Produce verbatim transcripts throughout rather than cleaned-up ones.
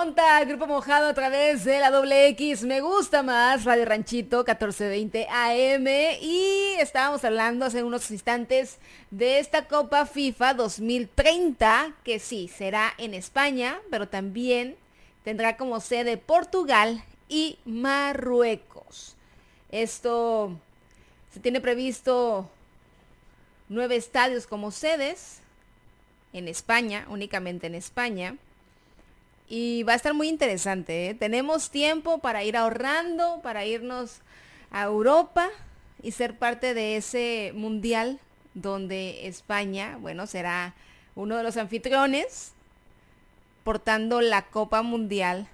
Ponta, Grupo Mojado a través de la doble X, me gusta más, Radio Ranchito catorce veinte A M. Y estábamos hablando hace unos instantes de esta Copa FIFA dos mil treinta, que sí, será en España, pero también tendrá como sede Portugal y Marruecos. Esto se tiene previsto nueve estadios como sedes en España, únicamente en España. Y va a estar muy interesante, ¿eh? Tenemos tiempo para ir ahorrando, para irnos a Europa y ser parte de ese mundial donde España, bueno, será uno de los anfitriones portando la Copa Mundial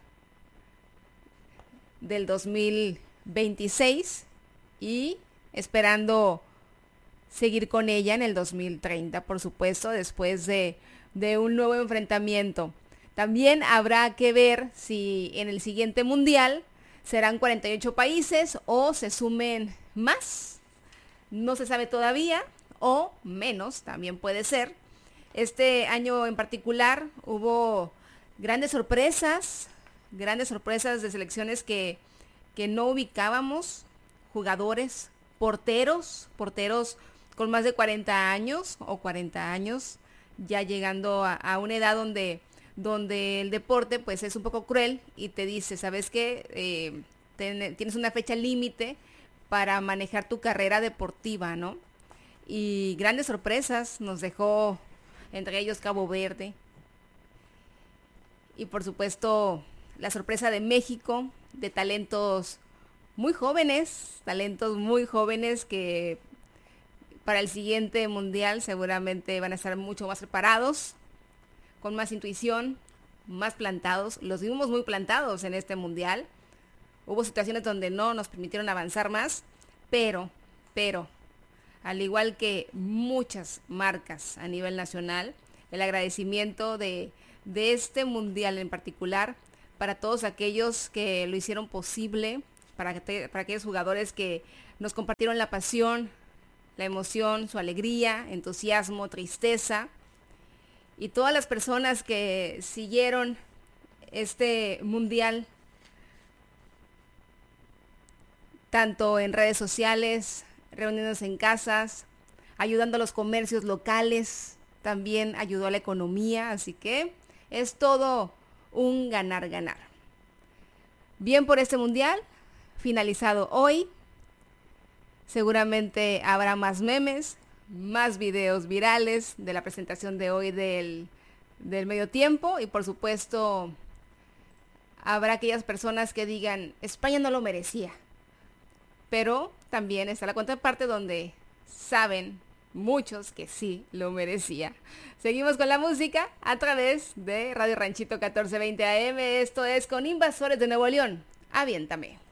del dos mil veintiséis y esperando seguir con ella en el dos mil treinta, por supuesto, después de, de un nuevo enfrentamiento. También habrá que ver si en el siguiente mundial serán cuarenta y ocho países o se sumen más. No se sabe todavía, o menos, también puede ser. Este año en particular hubo grandes sorpresas, grandes sorpresas de selecciones que, que no ubicábamos, jugadores, porteros, porteros con más de cuarenta años o cuarenta años, ya llegando a, a una edad donde... donde el deporte pues es un poco cruel y te dice, ¿sabes qué? Eh, ten, tienes una fecha límite para manejar tu carrera deportiva, ¿no? Y grandes sorpresas nos dejó, entre ellos Cabo Verde. Y por supuesto, la sorpresa de México, de talentos muy jóvenes, talentos muy jóvenes que para el siguiente mundial seguramente van a estar mucho más preparados, con más intuición, más plantados. Los vimos muy plantados en este mundial. Hubo situaciones donde no nos permitieron avanzar más, pero, pero, al igual que muchas marcas a nivel nacional, el agradecimiento de, de este mundial en particular para todos aquellos que lo hicieron posible, para, para aquellos jugadores que nos compartieron la pasión, la emoción, su alegría, entusiasmo, tristeza, y todas las personas que siguieron este mundial, tanto en redes sociales, reuniéndose en casas, ayudando a los comercios locales, también ayudó a la economía, así que es todo un ganar-ganar. Bien por este mundial, finalizado hoy, seguramente habrá más memes, más videos virales de la presentación de hoy del, del medio tiempo y por supuesto habrá aquellas personas que digan España no lo merecía, pero también está la contraparte donde saben muchos que sí lo merecía. Seguimos con la música a través de Radio Ranchito catorce veinte A M. Esto es Con Invasores de Nuevo León. Aviéntame.